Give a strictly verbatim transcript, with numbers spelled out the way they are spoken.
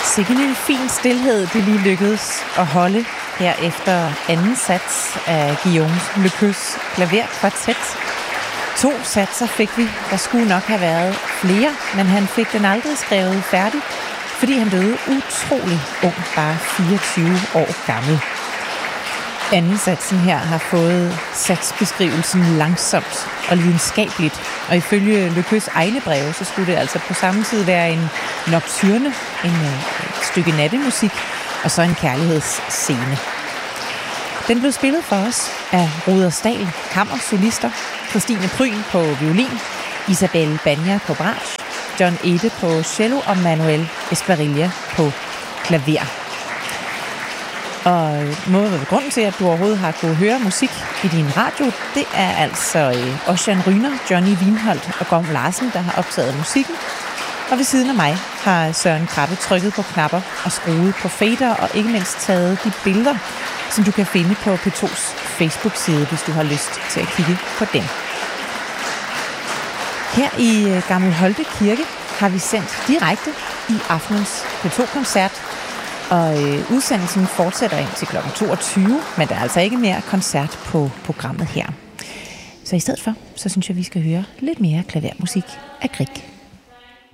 Sikke en fin stilhed, det lige lykkedes at holde her efter anden sats af Guillaume Lecœurs klaverkvartet. To satser fik vi. Der skulle nok have været flere, men han fik den aldrig skrevet færdig, fordi han døde utrolig ung, bare fireogtyve år gammel. Anden satsen her har fået satsbeskrivelsen langsomt og lidenskabeligt, og ifølge Lecœurs egne breve, så skulle det altså på samme tid være en nocturne, en, et stykke nattemusik, og så en kærlighedsscene. Den blev spillet for os af Rudersdal kammersolister, Christine Pryn på violin, Isabelle Banja på bratsch, John Ede på cello og Manuel Esparilla på klaver. Og måde grunden til, at du overhovedet har kunnet høre musik i din radio, det er altså øh, Ocean Ryner, Johnny Wienholdt og Gorm Larsen, der har optaget musikken. Og ved siden af mig har Søren Krabbe trykket på knapper og skruet på fader og ikke mindst taget de billeder, som du kan finde på P to's Facebook-side, hvis du har lyst til at kigge på dem. Her i Gammel Holte Kirke har vi sendt direkte i aftenens P to-koncert, og øh, udsendelsen fortsætter ind til klokken toogtyve, men der er altså ikke mere koncert på programmet her. Så i stedet for, så synes jeg, vi skal høre lidt mere klavermusik af Grieg.